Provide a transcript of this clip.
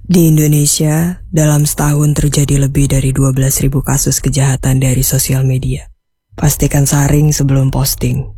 Di Indonesia, dalam setahun terjadi lebih dari 12.000 kasus kejahatan dari sosial media. Pastikan saring sebelum posting.